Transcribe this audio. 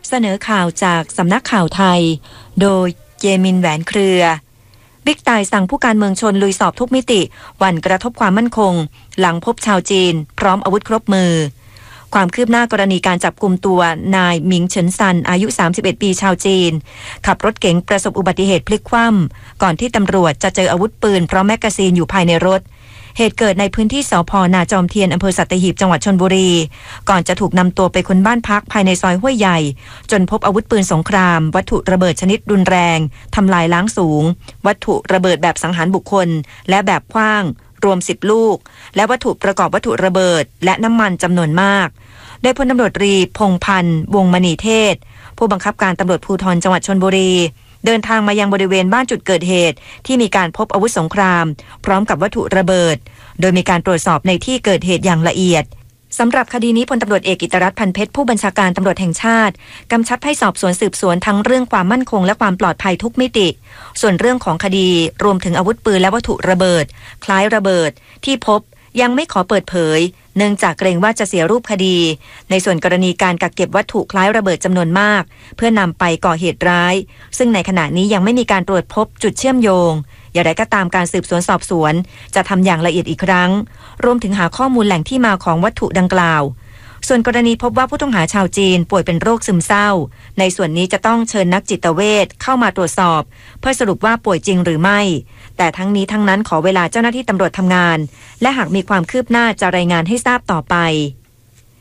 เสนอข่าวจากสำนักข่าวไทยโดยเยมินแหวนเครือบิ๊กต่ายสั่งผู้การเมืองชนลุยสอบทุกมิติหวั่นกระทบความมั่นคงหลังพบชาวจีนพร้อมอาวุธครบมือความคืบหน้ากรณีการจับกุมตัวนายหมิงเฉินซันอายุ31ปีชาวจีนขับรถเก๋งประสบอุบัติเหตุพลิกคว่ำก่อนที่ตำรวจจะเจออาวุธปืนพร้อมแมกกาซีนอยู่ภายในรถเหตุเกิดในพื้นที่สภ.นาจอมเทียนอำเภอสัตหีบจังหวัดชลบุรีก่อนจะถูกนำตัวไปค้นบ้านพักภายในซอยห้วยใหญ่จนพบอาวุธปืนสงครามวัตถุระเบิดชนิดรุนแรงทำลายล้างสูงวัตถุระเบิดแบบสังหารบุคคลและแบบขว้างรวม10ลูกและวัตถุประกอบวัตถุระเบิดและน้ำมันจำนวนมากโดยพลตำรวจตรีพงษ์พันธ์วงศ์มณีเทศผู้บังคับการตำรวจภูธรจังหวัดชลบุรีเดินทางมายังบริเวณบ้านจุดเกิดเหตุที่มีการพบอาวุธสงครามพร้อมกับวัตถุระเบิดโดยมีการตรวจสอบในที่เกิดเหตุอย่างละเอียดสำหรับคดีนี้พลตำรวจเอกอิตรรัตน์ พันเพชรผู้บัญชาการตำรวจแห่งชาติกำชับให้สอบสวนสืบสวนทั้งเรื่องความมั่นคงและความปลอดภัยทุกมิติส่วนเรื่องของคดีรวมถึงอาวุธปืนและวัตถุระเบิดคล้ายระเบิดที่พบยังไม่ขอเปิดเผยเนื่องจากเกรงว่าจะเสียรูปคดีในส่วนกรณีการกักเก็บวัตถุคล้ายระเบิดจำนวนมากเพื่อนำไปก่อเหตุร้ายซึ่งในขณะนี้ยังไม่มีการตรวจพบจุดเชื่อมโยงอย่างไรก็ตามการสืบสวนสอบสวนจะทำอย่างละเอียดอีกครั้งรวมถึงหาข้อมูลแหล่งที่มาของวัตถุดังกล่าวส่วนกรณีพบว่าผู้ต้องหาชาวจีนป่วยเป็นโรคซึมเศร้าในส่วนนี้จะต้องเชิญนักจิตเวชเข้ามาตรวจสอบเพื่อสรุปว่าป่วยจริงหรือไม่แต่ทั้งนี้ทั้งนั้นขอเวลาเจ้าหน้าที่ตำรวจทำงานและหากมีความคืบหน้าจะรายงานให้ทราบต่อไป